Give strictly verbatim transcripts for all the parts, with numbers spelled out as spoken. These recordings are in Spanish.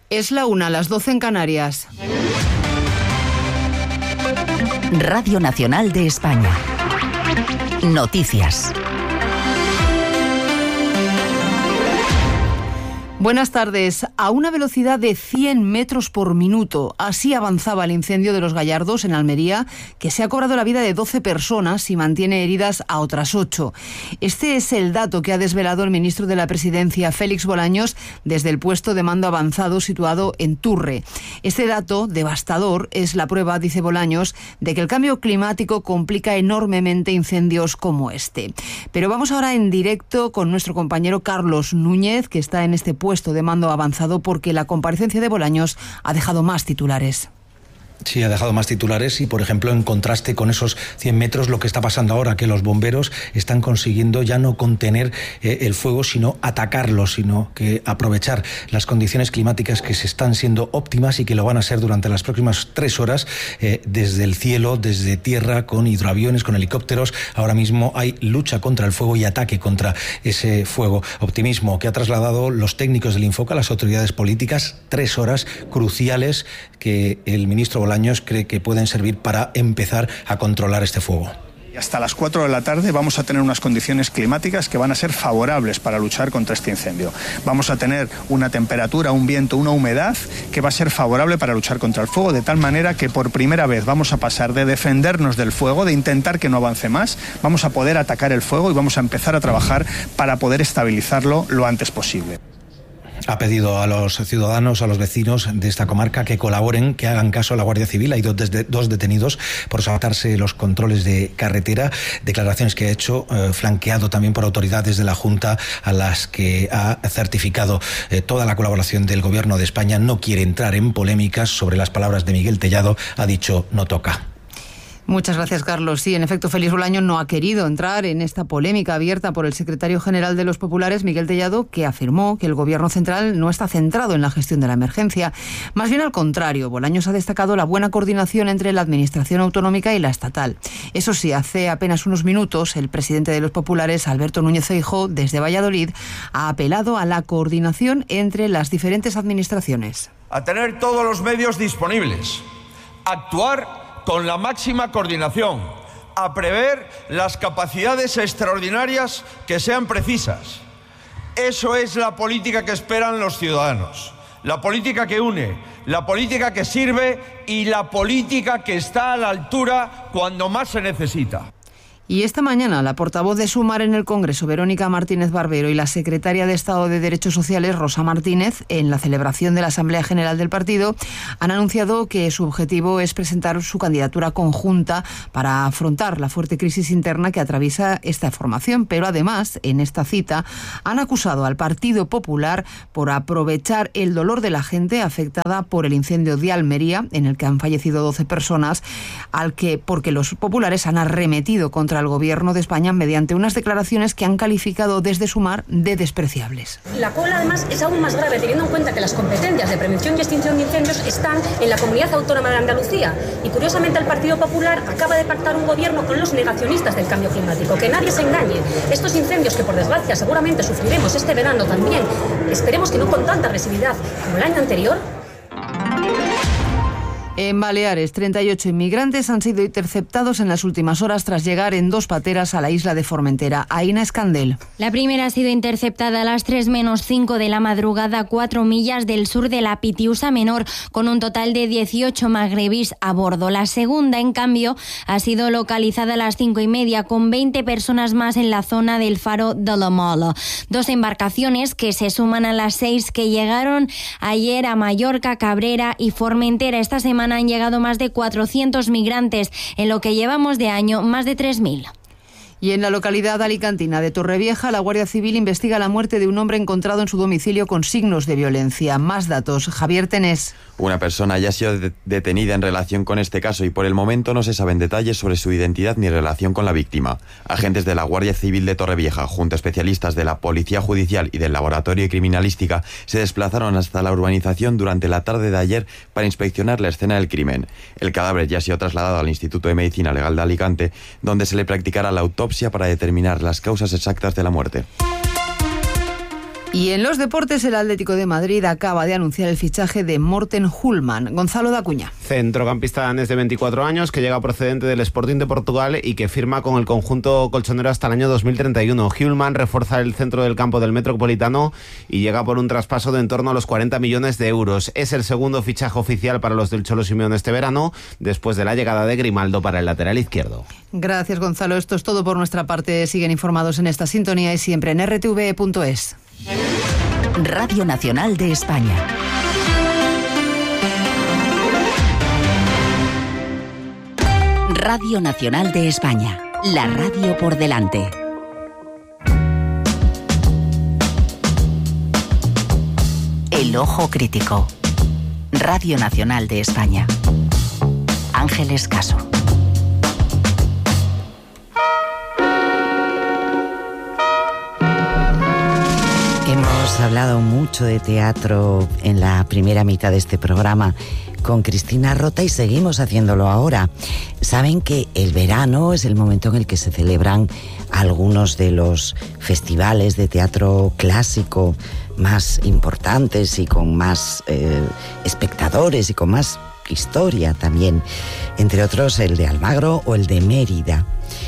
Es la una, las doce en Canarias. Radio Nacional de España. Noticias. Buenas tardes. A una velocidad de cien metros por minuto, así avanzaba el incendio de Los Gallardos en Almería, que se ha cobrado la vida de doce personas y mantiene heridas a otras ocho. Este es el dato que ha desvelado el ministro de la Presidencia, Félix Bolaños, desde el puesto de mando avanzado situado en Turre. Este dato, devastador, es la prueba, dice Bolaños, de que el cambio climático complica enormemente incendios como este. Pero vamos ahora en directo con nuestro compañero Carlos Núñez, que está en este puesto puesto de mando avanzado, porque la comparecencia de Bolaños ha dejado más titulares. Sí, ha dejado más titulares y, por ejemplo, en contraste con esos cien metros, lo que está pasando ahora, que los bomberos están consiguiendo ya no contener eh, el fuego, sino atacarlo, sino que aprovechar las condiciones climáticas que se están siendo óptimas y que lo van a ser durante las próximas tres horas, eh, desde el cielo, desde tierra, con hidroaviones, con helicópteros. Ahora mismo hay lucha contra el fuego y ataque contra ese fuego. Optimismo que ha trasladado los técnicos del Infoca a las autoridades políticas, tres horas cruciales que el ministro Bolaños cree que pueden servir para empezar a controlar este fuego. Hasta las cuatro de la tarde vamos a tener unas condiciones climáticas que van a ser favorables para luchar contra este incendio. Vamos a tener una temperatura, un viento, una humedad que va a ser favorable para luchar contra el fuego, de tal manera que por primera vez vamos a pasar de defendernos del fuego, de intentar que no avance más, vamos a poder atacar el fuego y vamos a empezar a trabajar para poder estabilizarlo lo antes posible. Ha pedido a los ciudadanos, a los vecinos de esta comarca que colaboren, que hagan caso a la Guardia Civil. Hay dos, dos detenidos por saltarse los controles de carretera. Declaraciones que ha hecho, eh, flanqueado también por autoridades de la Junta, a las que ha certificado eh, toda la colaboración del Gobierno de España. No quiere entrar en polémicas sobre las palabras de Miguel Tellado. Ha dicho no toca. Muchas gracias, Carlos. Sí, en efecto, Félix Bolaños no ha querido entrar en esta polémica abierta por el secretario general de los populares, Miguel Tellado, que afirmó que el Gobierno central no está centrado en la gestión de la emergencia. Más bien al contrario, Bolaños ha destacado la buena coordinación entre la administración autonómica y la estatal. Eso sí, hace apenas unos minutos, el presidente de los populares, Alberto Núñez Feijóo, desde Valladolid, ha apelado a la coordinación entre las diferentes administraciones. A tener todos los medios disponibles, actuar con la máxima coordinación, a prever las capacidades extraordinarias que sean precisas. Eso es la política que esperan los ciudadanos, la política que une, la política que sirve y la política que está a la altura cuando más se necesita. Y esta mañana la portavoz de Sumar en el Congreso, Verónica Martínez Barbero, y la secretaria de Estado de Derechos Sociales, Rosa Martínez, en la celebración de la Asamblea General del partido, han anunciado que su objetivo es presentar su candidatura conjunta para afrontar la fuerte crisis interna que atraviesa esta formación. Pero además, en esta cita, han acusado al Partido Popular por aprovechar el dolor de la gente afectada por el incendio de Almería, en el que han fallecido doce personas, al que, porque los populares han arremetido contra al Gobierno de España mediante unas declaraciones que han calificado desde Sumar de despreciables. La cola, además, es aún más grave teniendo en cuenta que las competencias de prevención y extinción de incendios están en la Comunidad Autónoma de Andalucía. Y curiosamente el Partido Popular acaba de pactar un gobierno con los negacionistas del cambio climático. Que nadie se engañe. Estos incendios que por desgracia seguramente sufriremos este verano también, esperemos que no con tanta agresividad como el año anterior. En Baleares, treinta y ocho inmigrantes han sido interceptados en las últimas horas tras llegar en dos pateras a la isla de Formentera. Aina Escandel. La primera ha sido interceptada a las tres menos cinco de la madrugada a cuatro millas del sur de la Pitiusa Menor, con un total de dieciocho magrebís a bordo. La segunda, en cambio, ha sido localizada a las cinco y media, con veinte personas más en la zona del faro de la Mola. Dos embarcaciones que se suman a las seis que llegaron ayer a Mallorca, Cabrera y Formentera. Esta semana han llegado más de cuatrocientos migrantes, en lo que llevamos de año más de tres mil. Y en la localidad alicantina de Torrevieja, la Guardia Civil investiga la muerte de un hombre encontrado en su domicilio con signos de violencia. Más datos, Javier Tenés. Una persona ya ha sido de- detenida en relación con este caso y por el momento no se saben detalles sobre su identidad ni relación con la víctima. Agentes de la Guardia Civil de Torrevieja, junto a especialistas de la Policía Judicial y del Laboratorio de Criminalística, se desplazaron hasta la urbanización durante la tarde de ayer para inspeccionar la escena del crimen. El cadáver ya ha sido trasladado al Instituto de Medicina Legal de Alicante, donde se le practicará la autopsia para determinar las causas exactas de la muerte. Y en los deportes, el Atlético de Madrid acaba de anunciar el fichaje de Morten Hulman. Gonzalo Dacuña. Centrocampista danés de veinticuatro años que llega procedente del Sporting de Portugal y que firma con el conjunto colchonero hasta el año dos mil treinta y uno. Hulman refuerza el centro del campo del Metropolitano y llega por un traspaso de en torno a los cuarenta millones de euros. Es el segundo fichaje oficial para los del Cholo Simeone este verano, después de la llegada de Grimaldo para el lateral izquierdo. Gracias, Gonzalo. Esto es todo por nuestra parte. Siguen informados en esta sintonía y siempre en erre te ve punto es. Radio Nacional de España. Radio Nacional de España. La radio por delante. El ojo crítico. Radio Nacional de España. Ángeles Caso. Hemos hablado mucho de teatro en la primera mitad de este programa con Cristina Rota y seguimos haciéndolo ahora. Saben que el verano es el momento en el que se celebran algunos de los festivales de teatro clásico más importantes y con más eh, espectadores y con más historia también, entre otros el de Almagro o el de Mérida.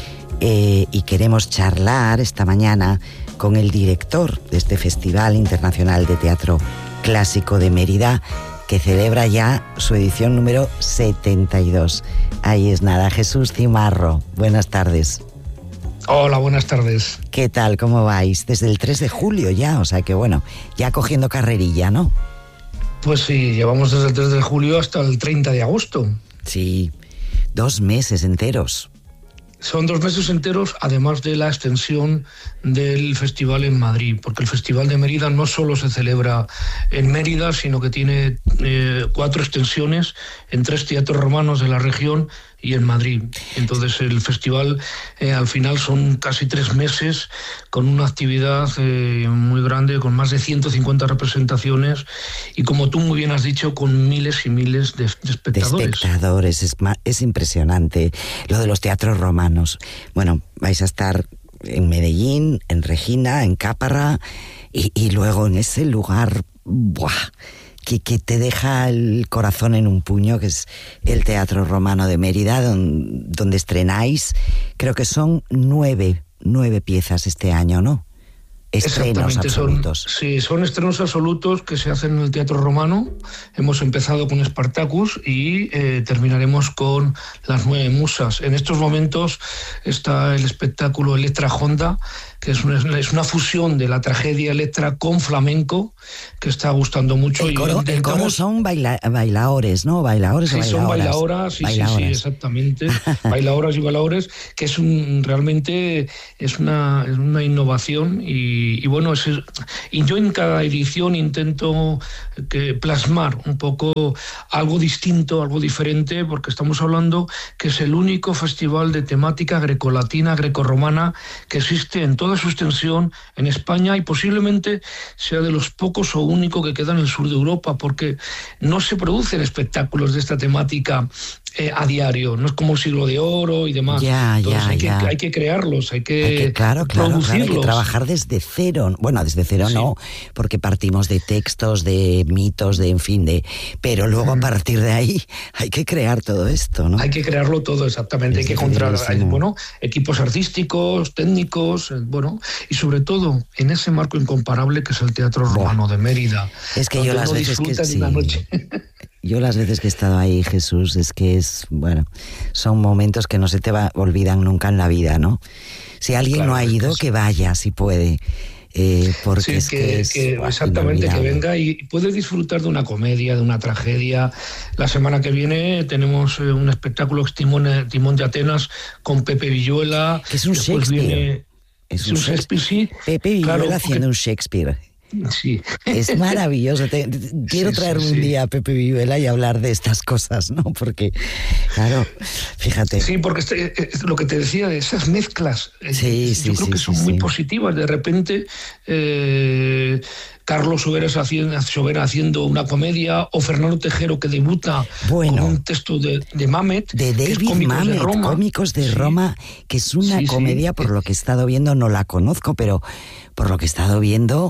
Eh, y queremos charlar esta mañana con el director de este Festival Internacional de Teatro Clásico de Mérida, que celebra ya su edición número setenta y dos. Ahí es nada, Jesús Cimarro, buenas tardes. Hola, buenas tardes. ¿Qué tal? ¿Cómo vais? Desde el tres de julio ya, o sea que bueno, ya cogiendo carrerilla, ¿no? Pues sí, llevamos desde el tres de julio hasta el treinta de agosto. Sí, dos meses enteros. Son dos meses enteros, además de la extensión del festival en Madrid, porque el Festival de Mérida no solo se celebra en Mérida, sino que tiene eh, cuatro extensiones en tres teatros romanos de la región y en Madrid. Entonces el festival eh, al final son casi tres meses con una actividad eh, muy grande, con más de ciento cincuenta representaciones y, como tú muy bien has dicho, con miles y miles de, de espectadores. De espectadores, es, es impresionante lo de los teatros romanos. Bueno, vais a estar en Medellín, en Regina, en Caparra y, y luego en ese lugar, ¡buah!, Que, que te deja el corazón en un puño, que es el Teatro Romano de Mérida, donde, donde estrenáis, creo que son nueve, nueve piezas este año, ¿no? Estrenos absolutos. Son, sí, son estrenos absolutos que se hacen en el Teatro Romano. Hemos empezado con Spartacus y eh, terminaremos con Las Nueve Musas. En estos momentos está el espectáculo Electra Honda, que es una, es una fusión de la tragedia Electra con flamenco, que está gustando mucho. El coro, y el coro son baila, bailaores, ¿no? Bailaores sí, o son bailaoras, sí, bailaoras. sí, sí, exactamente. Bailaoras y bailaores, que es un realmente es una, es una innovación y, y bueno, es, y yo en cada edición intento que plasmar un poco algo distinto, algo diferente, porque estamos hablando que es el único festival de temática grecolatina, grecorromana que existe en toda su extensión en España y posiblemente sea de los pocos o único que queda en el sur de Europa, porque no se producen espectáculos de esta temática eh, a diario, no es como el Siglo de Oro y demás. Ya, Entonces ya, hay, ya. Que, hay que crearlos, hay que, hay que claro, claro, producirlos. Claro, hay que trabajar desde cero. Bueno, desde cero sí. no, porque partimos de textos, de mitos, de en fin, de pero luego a partir de ahí hay que crear todo esto, ¿no? Hay que crearlo todo, exactamente. Es hay que encontrar bueno, equipos artísticos, técnicos, bueno, y sobre todo en ese marco incomparable que es el Teatro Romano de Mérida. Es que yo las veces que sí. Yo las veces que he estado ahí, Jesús, es que es, bueno, son momentos que no se te va, olvidan nunca en la vida, ¿no? Si alguien claro, no ha ido, que, que vaya, si puede. Eh, porque sí, es que, que, es, que exactamente, que venga y puede disfrutar de una comedia, de una tragedia. La semana que viene tenemos eh, un espectáculo Timón, Timón de Atenas con Pepe Villuela. Que es un Shakespeare. Viene, es un Shakespeare, sí. Pepe Villuela claro, haciendo porque... un Shakespeare. Sí. Es maravilloso. Te, te, quiero sí, traer sí, un sí. día a Pepe Villuela y hablar de estas cosas, ¿no? Porque, claro, fíjate. Sí, porque este, lo que te decía de esas mezclas, sí, yo sí, creo sí, que son sí, muy sí. positivas. De repente, eh, Carlos Soberas haciendo, Sobera haciendo una comedia, o Fernando Tejero que debuta bueno, con un texto de, de Mamet. De David Cómicos Mamet, de Roma. Cómicos de sí. Roma, que es una sí, comedia, sí. por lo que he estado viendo, no la conozco, pero por lo que he estado viendo...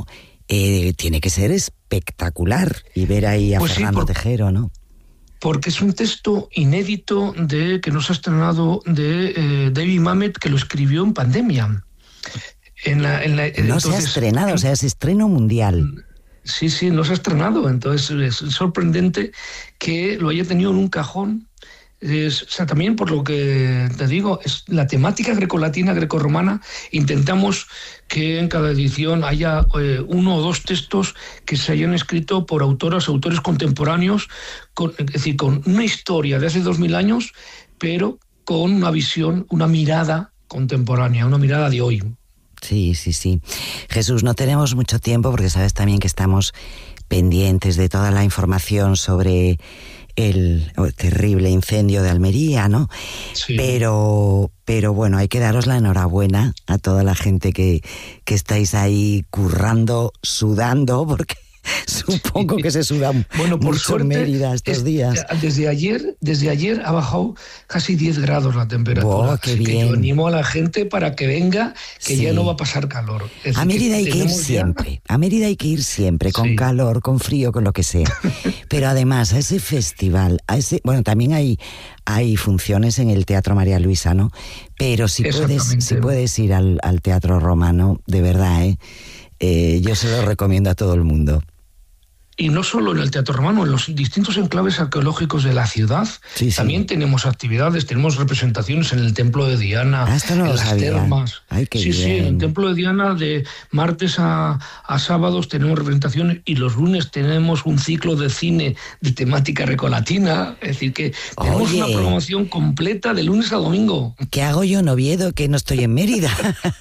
eh, tiene que ser espectacular. Y ver ahí a pues Fernando sí, por... Tejero, ¿no? Porque es un texto inédito de que nos ha estrenado de eh, David Mamet, que lo escribió en pandemia. En la, en la, no entonces, se ha estrenado, en, o sea, es estreno mundial. Sí, sí, no se ha estrenado. Entonces es sorprendente que lo haya tenido en un cajón. Es, o sea, también por lo que te digo, es la temática grecolatina, grecorromana. Intentamos que en cada edición haya eh, uno o dos textos que se hayan escrito por autoras, autores contemporáneos, con, es decir, con una historia de hace dos mil años, pero con una visión, una mirada contemporánea, una mirada de hoy. Sí, sí, sí. Jesús, no tenemos mucho tiempo porque sabes también que estamos pendientes de toda la información sobre el terrible incendio de Almería, ¿no? Sí. Pero, pero bueno, hay que daros la enhorabuena a toda la gente que, que estáis ahí currando, sudando, porque supongo que se suda bueno, por mucho suerte, en Mérida estos es, días. Desde ayer, desde ayer ha bajado casi diez grados la temperatura. Wow, qué Así bien. que yo animo a la gente para que venga, que sí. ya no va a pasar calor. Es a Mérida hay que ir siempre. Ya... A Mérida hay que ir siempre, con sí. calor, con frío, con lo que sea. Pero además, a ese festival, a ese, bueno, también hay, hay funciones en el Teatro María Luisa, ¿no? Pero si puedes, si puedes ir al, al Teatro Romano, de verdad, ¿eh? Eh, yo se lo recomiendo a todo el mundo. Y no solo en el Teatro Romano, en los distintos enclaves arqueológicos de la ciudad, sí, sí. también tenemos actividades, tenemos representaciones en el Templo de Diana, ah, esto no en lo las sabía. termas. Ay, qué sí, bien. sí, en el Templo de Diana de martes a, a sábados tenemos representaciones y los lunes tenemos un ciclo de cine de temática recolatina, es decir que tenemos Oye, una programación completa de lunes a domingo. ¿Qué hago yo en Oviedo que no estoy en Mérida?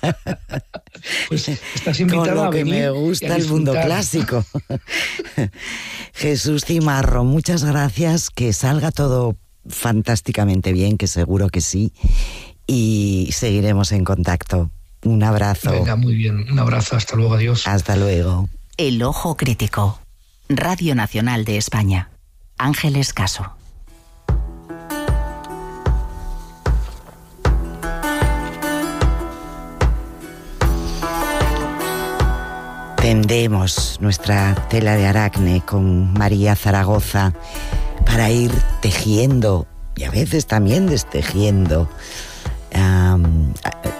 Pues estás invitada Con lo a venir que me gusta el mundo clásico. Jesús Cimarro, muchas gracias, que salga todo fantásticamente bien, que seguro que sí, y seguiremos en contacto. Un abrazo. Venga, muy bien, un abrazo, hasta luego, adiós. Hasta luego. El Ojo Crítico, Radio Nacional de España. Ángeles Caso. Tendemos nuestra tela de aracne con María Zaragoza para ir tejiendo y a veces también destejiendo um,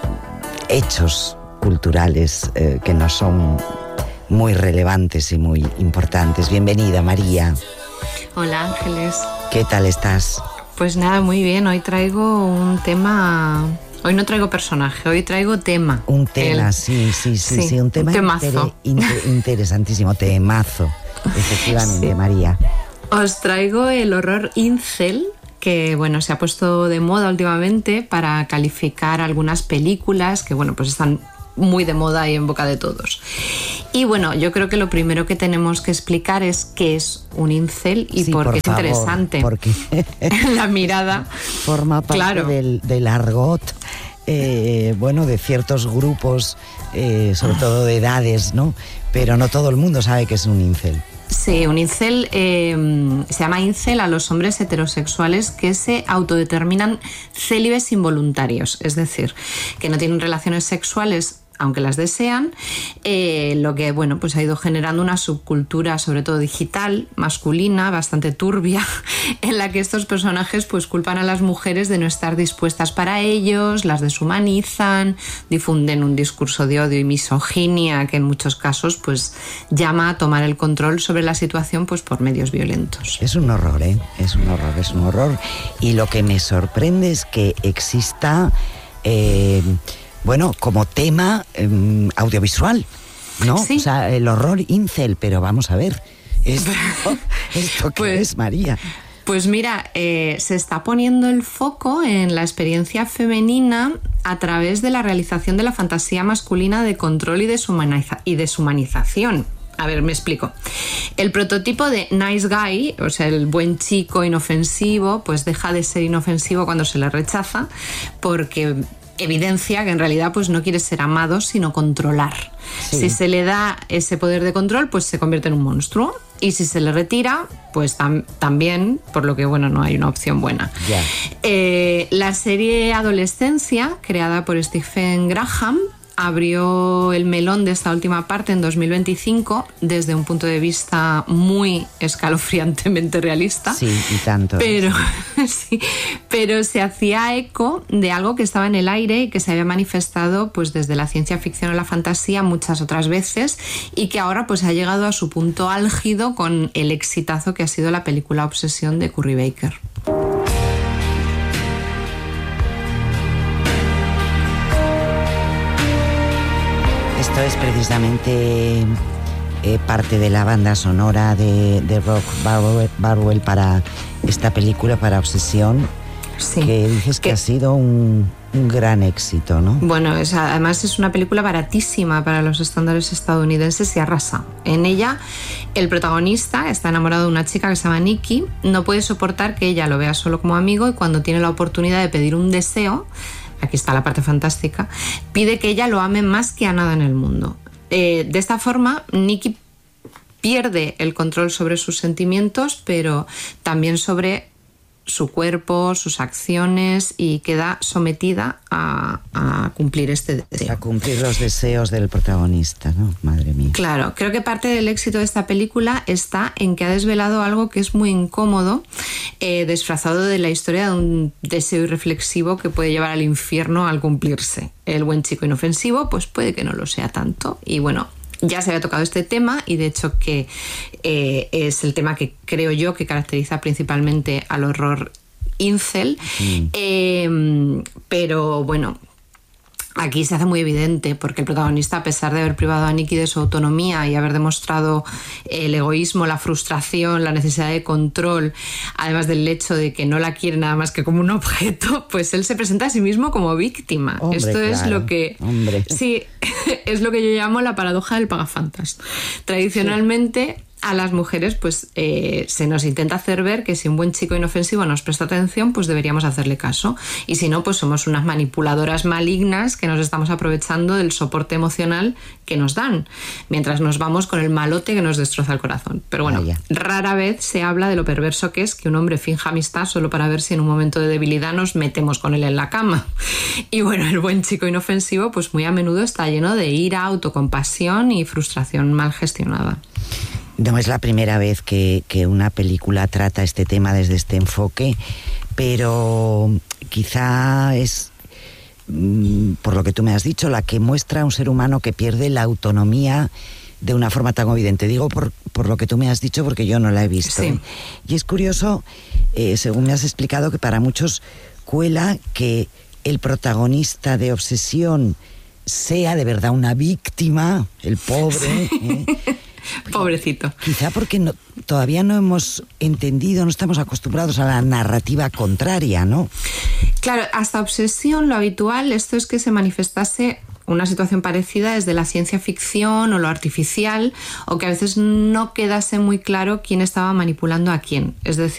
hechos culturales eh, que nos son muy relevantes y muy importantes. Bienvenida, María. Hola, Ángeles. ¿Qué tal estás? Pues nada, muy bien. Hoy traigo un tema... Hoy no traigo personaje, hoy traigo tema. Un tema, El... sí, sí, sí, sí, sí, un tema un temazo. Inter, inter, interesantísimo, temazo, efectivamente, sí. María. Os traigo el horror incel, que bueno, se ha puesto de moda últimamente para calificar algunas películas que bueno, pues están muy de moda y en boca de todos. Y bueno, yo creo que lo primero que tenemos que explicar es qué es un incel y sí, por qué por es favor, interesante. Porque la mirada forma parte claro. del, del argot, eh, bueno, de ciertos grupos, eh, sobre todo de edades, ¿no? Pero no todo el mundo sabe que es un incel. Sí, un incel eh, se llama incel a los hombres heterosexuales que se autodeterminan célibes involuntarios, es decir, que no tienen relaciones sexuales aunque las desean, eh, lo que bueno, pues ha ido generando una subcultura, sobre todo digital, masculina, bastante turbia, en la que estos personajes pues culpan a las mujeres de no estar dispuestas para ellos, las deshumanizan, difunden un discurso de odio y misoginia que en muchos casos pues llama a tomar el control sobre la situación pues por medios violentos. Es un horror, ¿eh? Es un horror, es un horror. Y lo que me sorprende es que exista... Eh, bueno, como tema eh, audiovisual, ¿no? Sí. O sea, el horror incel, pero vamos a ver, ¿esto, esto qué pues, es, María? Pues mira, eh, se está poniendo el foco en la experiencia femenina a través de la realización de la fantasía masculina de control y, deshumaniza- y deshumanización. A ver, me explico. El prototipo de nice guy, o sea, el buen chico inofensivo, pues deja de ser inofensivo cuando se le rechaza, porque evidencia que en realidad pues no quiere ser amado, sino controlar. Sí. Si se le da ese poder de control, pues se convierte en un monstruo. Y si se le retira, pues tam- también, por lo que bueno, no hay una opción buena. Yeah. Eh, la serie Adolescencia, creada por Stephen Graham, abrió el melón de esta última parte en dos mil veinticinco desde un punto de vista muy escalofriantemente realista. Sí, y tanto. Pero, sí, pero se hacía eco de algo que estaba en el aire y que se había manifestado pues desde la ciencia ficción a la fantasía muchas otras veces y que ahora pues ha llegado a su punto álgido con el exitazo que ha sido la película Obsesión de Curry Baker. Esto es precisamente eh, parte de la banda sonora de, de Rock Barwell, Barwell para esta película, para Obsesión, sí, que dices que, que ha sido un, un gran éxito, ¿no? Bueno, es, además es una película baratísima para los estándares estadounidenses y arrasa. En ella, el protagonista está enamorado de una chica que se llama Nikki, no puede soportar que ella lo vea solo como amigo y cuando tiene la oportunidad de pedir un deseo, aquí está la parte fantástica, pide que ella lo ame más que a nada en el mundo. Eh, de esta forma, Nikki pierde el control sobre sus sentimientos, pero también sobre su cuerpo, sus acciones y queda sometida a, a cumplir este deseo. A cumplir los deseos del protagonista, ¿no? Madre mía. Claro, creo que parte del éxito de esta película está en que ha desvelado algo que es muy incómodo, eh, disfrazado de la historia de un deseo irreflexivo que puede llevar al infierno al cumplirse. El buen chico inofensivo, pues puede que no lo sea tanto. Y bueno, ya se había tocado este tema y de hecho que eh, es el tema que creo yo que caracteriza principalmente al horror incel. Mm. Eh, pero bueno, aquí se hace muy evidente porque el protagonista, a pesar de haber privado a Nikki de su autonomía y haber demostrado el egoísmo, la frustración, la necesidad de control, además del hecho de que no la quiere nada más que como un objeto, pues él se presenta a sí mismo como víctima. Hombre, Esto claro. es lo que... Hombre. Sí, es lo que yo llamo la paradoja del pagafantas. Tradicionalmente... Sí. A las mujeres pues eh, se nos intenta hacer ver que si un buen chico inofensivo nos presta atención pues deberíamos hacerle caso y si no pues somos unas manipuladoras malignas que nos estamos aprovechando del soporte emocional que nos dan mientras nos vamos con el malote que nos destroza el corazón. Pero bueno, Vaya. rara vez se habla de lo perverso que es que un hombre finja amistad solo para ver si en un momento de debilidad nos metemos con él en la cama. Y bueno, el buen chico inofensivo pues muy a menudo está lleno de ira, autocompasión y frustración mal gestionada. No es la primera vez que, que una película trata este tema desde este enfoque, pero quizá es, por lo que tú me has dicho, la que muestra a un ser humano que pierde la autonomía de una forma tan evidente. Digo por, por lo que tú me has dicho porque yo no la he visto. Sí. Y es curioso, eh, según me has explicado, que para muchos cuela que el protagonista de Obsesión sea de verdad una víctima, el pobre... ¿eh? Pobrecito. Quizá porque no, todavía no hemos entendido, no estamos acostumbrados a la narrativa contraria, ¿no? Claro, hasta Obsesión lo habitual esto es que se manifestase una situación parecida desde la ciencia ficción o lo artificial, o que a veces no quedase muy claro quién estaba manipulando a quién. Es decir,